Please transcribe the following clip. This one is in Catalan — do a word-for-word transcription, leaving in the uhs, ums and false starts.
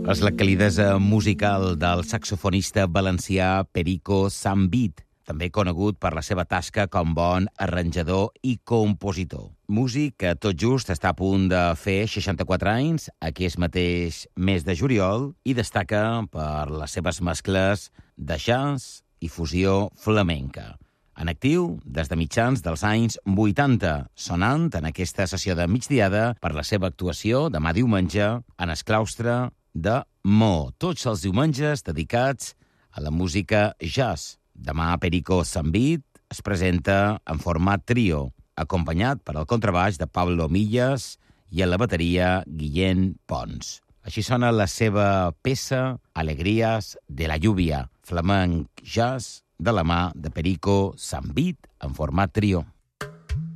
És la calidesa musical del saxofonista valencià Perico Sambit, també conegut per la seva tasca com bon arranjador i compositor. Músic que tot just està a punt de fer seixanta-quatre anys, aquest mateix mes de juliol, i destaca per les seves mescles de jazz i fusió flamenca. En actiu des de mitjans dels anys vuitanta, sonant en aquesta sessió de migdiada per la seva actuació demà diumenge en el claustre de Mo. Tots els diumenges dedicats a la música jazz. Demà Perico Sambit es presenta en format trio, acompanyat per al contrabaix de Pablo Millas i a la bateria Guillem Pons. Així sona la seva peça Alegrías de la lluvia, flamenc jazz de la mà de Perico Sambit en format trio.